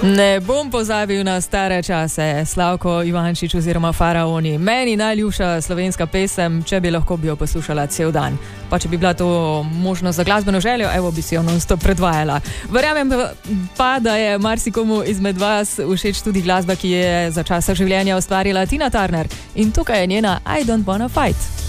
Ne bom pozabil na stare čase, Slavko Ivančič oziroma Faraoni. Meni najljubša slovenska pesem, če bi lahko bi jo poslušala cel dan. Pa če bi bila to možnost za glasbeno željo, evo bi si jo non-stop predvajala. Verjamem pa, da je marsikomu izmed vas všeč tudi glasba, ki je za časa življenja ustvarila Tina Turner. In tukaj je njena I Don't Wanna Fight.